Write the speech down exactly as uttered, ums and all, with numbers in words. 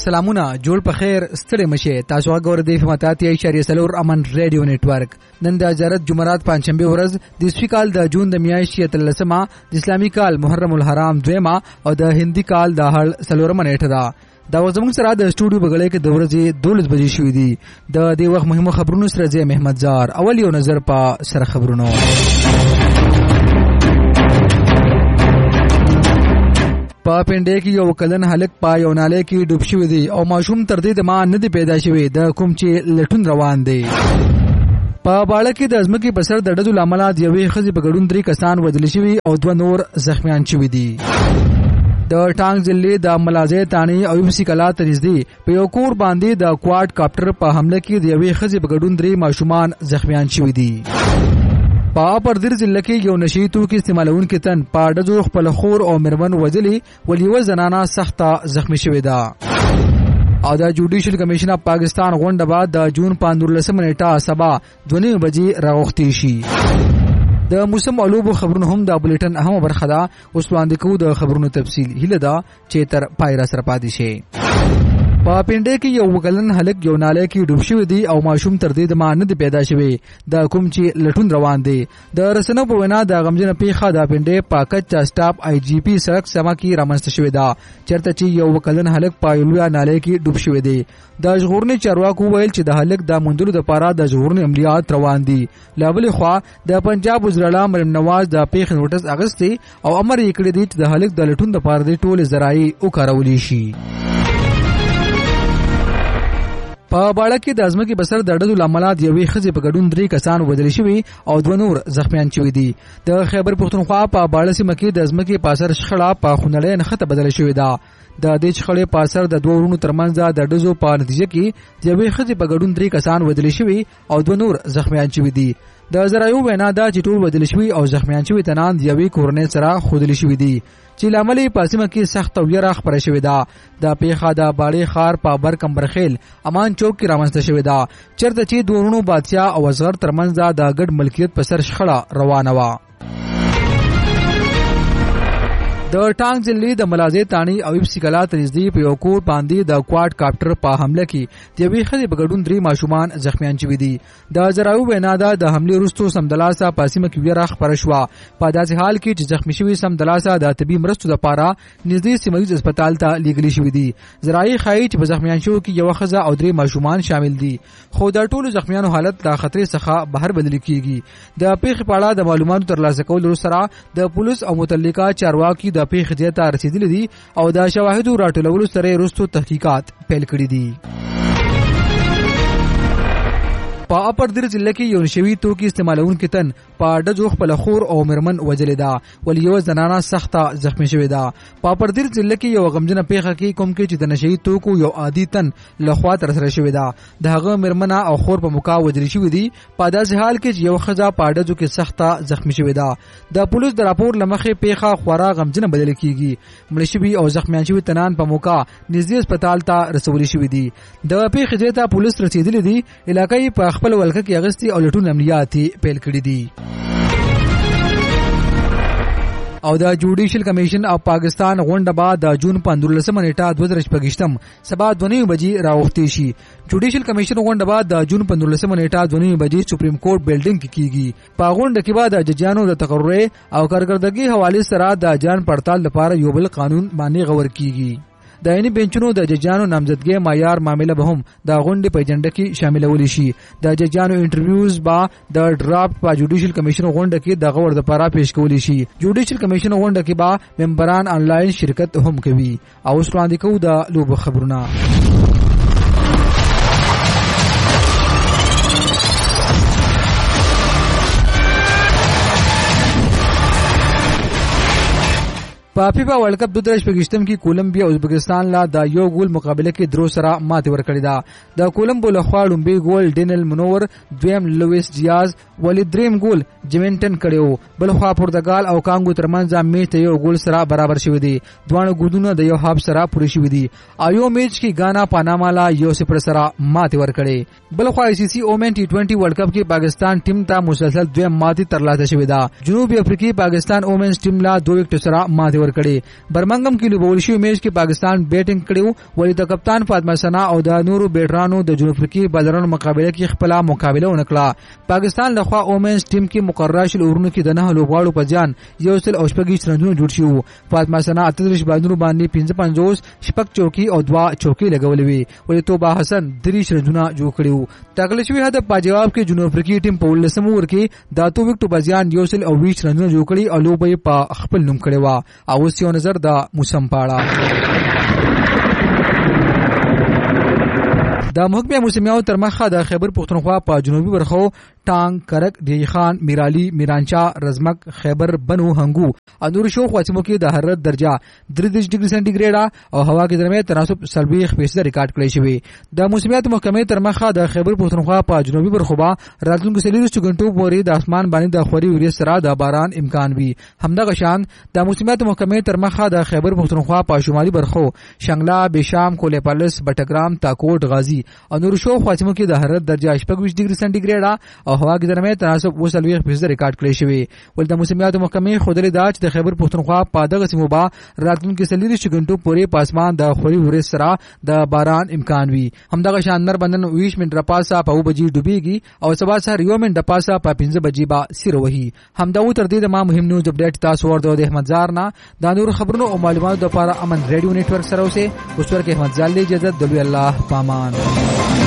سلامونه جوړ په خیر ستړي مشه تاسو غوړ د فماتات اشاریه سلور امن ریډیو نتورک نن د اجازت جمعرات پنځشنبه ورځ د اسفی کال د جون د میاشتې تلسمه د اسلامي کال محرم الحرام دویمه او د هندي کال د هل سلورمه نیټه ده دا زموږ سره د سټوډیو بغلې کې د ورځې دولس بجې شوې دي د دې وخت مهمه خبرونو سره زه محمد زار اول یو نظر په سره خبرونو په پنډې کې یو کلن هلک په یو نالې کې ډوب شوی دی او ماشوم تر دې د ما نه دی پیدا شوی د کوم چې لټون روان دی په باړه کې د ازمکه په سر د ډزو لامل د یوې خزي په ګډون درې کسان وژل شوی او دوه نور زخمیان شوی دي د ټانګ ضلع د ملازه تانی او یوسي کلا ته نږدې په یو کور باندې د کواد کاپټر په حمله کې د یوې خزي په ګډون درې ماشومان زخمیان شوی دي په پردیر ضلع کې یو نشئی توکي استعمالونکو تن په ډزو خپل خور او مرمن وژلي ولې و زنانه سخته زخمی شوې ده او د جوډیشل کمیشن اف پاکستان غونډه بعد د جون پاندورلسمه نیټه سبا دونی بجې راغوښتي شي د موسم علوب خبرونه هم د بلیټن اهم برخه ده اوس وړاندې کوو د خبرونو تفصیل هله ده چې تر پای را سره پاتې شي په پنډې کې یو وکلن هلک یو نالې کې ډوب شوی دی او ماشوم تر دې د ما نه دی پیدا شوی د کوم چې لټون روان دی د رسنو په وینا د غمجن پیخه د پنډې په کچا سټاپ آی جی پی سړک سما کې رامنځته شوی دا چرته چې یو وکلن هلک په یو نالې کې ډوب شوی دی د ژغورنې چارواکو ویل چې د هلک د موندلو لپاره د ژغورنې عملیات روان دي لابل خو د پنجاب وزیر اعلی مریم نواز د پیښ نوټس اغستی او امر یې کړی دی چې د هلک د لټون لپاره د ټول ذرایع وکارول شي په باړه کې د ازمکه بسر د ډډو لاملات یوې خزي په ګډون درې کسان وژل شوي او دوه نور زخمیان شوي دي د خیبر پښتونخوا په باړه سیمه کې د ازمکه په اثر شخړه په خونړۍ نخته بدل شوې ده د دې شخړې په اثر د دوه ورونو ترمنځ د ډزو په نتیجه کې یوې خزي په ګډون درې کسان وژل شوي او دوه نور زخمیان شوي دي د زرایو وینا دا چې ټول وژل شوي او زخمیان شوي تنان یوې کورنۍ سره خودل شوي دي چې لامل په سیمه کې سخت ویره خبره شوې ده د پیښه د باړې خار په برکمبرخیل امان چوک کې رامنځته شوې ده چرته چې دورونو بادشاہ او اصغر ترمنځ د ګډ ملکیت په سر شخړه روانه وه د ټانګ ضلع د ملازه تانی او یوسي کلا ته نږدې په یو کور باندې د کواد کاپټر په حمله کې د یوې ښځې په ګډون درې ماشومان زخمیان شوي دي د زراعو وینا ده د حملې وروسته سمدلاسه په سیمه کې ویره خپره شوه په داسې حال کې چې زخمی شوي سمدلاسه د طبي مرستو لپاره نږدې سیمه ییز هسپتال ته لیږلي شوي دي زراعي ښایي چې په زخمیان شوو کې یوه ښځه او درې ماشومان شامل دي خو د ټولو زخمیانو حالت د خطرې څخه بهر بدل کیږي د پیښې په اړه د معلوماتو ترلاسه کولو سره د پولیس او متعلقه چارواکي د پیښې ځای ته رسیدلي دي او د شواهدو راټولولو سره وروسته تحقیقات پیل کړي دي په اپردیر ضلع کې یو نشوي توکي استعمالونکو تن په ډزو خپل خور او مرمن وژلې ده ولې یو زنانه سخته زخمی شوې ده په اپردیر ضلع کې یو غمجنه پیښه کې کوم کې چې د نشوي توکو یو عادي تن لخوا تر سره شوې ده د هغه مرمنه او خور په موقع وژل شوې دي په داسې حال کې چې یو ښځه په ډزو کې سخته زخمی شوې ده د پولیس د راپور لمخې پیښه خورا غمجنه بدل کیږي مړ شوي او زخمیان شوي تنان په موقع نږدې هسپتال ته رسول شوي دي د پیښې ځای ته پولیس رسیدلي دي علاقې په خپل ولکه کې اغستی او لټون عملیات پیل کړي دي او د جوډیشل کمیشن اف پاکستان غونډه بعد د جون پندرلسمه نیټه دوه زره شپږشتم سبا دونی بجې راوښتي شي جوډیشل کمیشن غونډه بعد د جون پندرلسمه نیټه دونی بجې سپریم کورټ بلډینګ کې کیږي په غونډه کې بعد د ججانو د تقرر او کارکردګي حواله سره د جان پړتال لپاره یو بل قانون باندې غور کیږي د عیني بنچونو د ججانو نامزدګي معیار معاملې به هم د غونډې په اجنډا کې شاملول شي د ججانو انټرویوز با د ډرافټ په جوډیشل کمیشن غونډه کې د غور د لپاره پیښ کول شي جوډیشل کمیشن غونډه کې با ممبران انلاین شرکت هم کوي او اوس وړاندې کوو د لوب خبرونه په فیفا ورلد کپ دوه زره شپږم کې کولمبیا او ازبکستان لا د یو ګول مقابله کې درو سره ماتې ورکړې ده د کولمبو لخوا لومبي ګول ډینل منور دویم لویس ډیاز ولې دریم ګول جمینټن کړو بل خوا پرتګال او کانګو ترمنځ میچ ته یو ګول سره برابر شوی دی دوه ګولونه د یو هاف سره پوره شوی دي ایو میچ کې غانا پاناما لا یو صفر سره ماتې ورکړې بل خوا آی سی سی اومن ټي ټوئنټي ورلد کپ کې پاکستان ټیم ته مسلسل دویم ماتې ترلاسه شوې ده جنوبي افریقا پاکستان اومنز ټیم لا دوه وکټ سره ماتې ورکړي. برمنګم کې لوبول شوی میچ کې پاکستان بیټینګ کړیو ولې د کپتان فاطمه سنا او د نورو بیټرانو د جنوب افریقي بالرانو مقابله کې خپل مقابله ونکړه. پاکستان لخوا اومنز ټیم کې مقرره شل اورونو کې د نه لوبغاړو په ځان یو سل او شپږ رنونه جوړ شو. فاطمه سنا اتلس بالرانو باندې پنځه پنځوس شپږ چوکي او دوا چوکي لګولې وي ولې توبه حسن درې رنونه جوړ کړیو. ټاکل شوی هدف په جواب کې جنوب افریقي ټیم په ولسم اور کې د اتو وکټو په ځان یو سل او بیس رنونه جوړ کړي او لوبې په خپل نوم کړي وا. او اوس یو نظر د موسم پاړه. د محکمه موسمیاو تر مخه د خیبر پختونخوا په جنوبي برخو ټانګ، کرک، ډیری خان، میرالی، میرانچا، رزمک، خیبر، بنو، هنګو او نور شو خواتمو کې د حرارت درجه درې ډیګري سانتیګریډ او هوا کې درمه تناسب سلبي فیصد ریکارډ کړی شوی. د موسمیات محکمې تر مخه د خیبر پختونخوا په جنوبي برخو با راتلونکو سلیریستو غنټو پورې د اسمان باندې د خوري وریځ سره د باران امکان وي. همدغه شان د موسمیات محکمې تر مخه د خیبر پختونخوا په شمالي برخو شنګلا، بشام، کولپالس، بټګرام، تاکوټ، غازی او نور شو خواتمو کې د حرارت درجه شپږ ډیګري سانتیګریډ او هوا کې درمه تناسب وسلوي فیصد ریکارډ کړی شوی. ول د موسمیات محکمې خودلې دا چې د خیبر پختونخوا په دغه سیمو با راتلونکو سلیریستو غنټو پورې په اسمان د خوري وریځ سره د باران امکان وي. همدغه شان نر بندن ویش منټ پاسه په بجې ډوبېږي او سبا سره یو منټ پاسه په پنځه بجې با سیر وهي. همدغه تر دې د ما مهم نیوز اپډیټ تاسو ورته د احمد زار نه د نور خبرونو او معلوماتو لپاره امن ریډیو نتورک سره اوسه اوس ورکه احمد زال له اجازه د الله پامان.